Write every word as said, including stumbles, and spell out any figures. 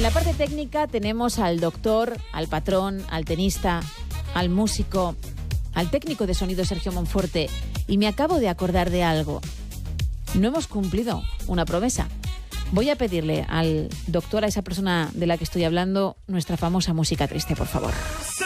la parte técnica tenemos al doctor, al patrón, al tenista, al músico, al técnico de sonido Sergio Monforte. Y me acabo de acordar de algo. No hemos cumplido una promesa. Voy a pedirle al doctor, a esa persona de la que estoy hablando, nuestra famosa música triste, por favor.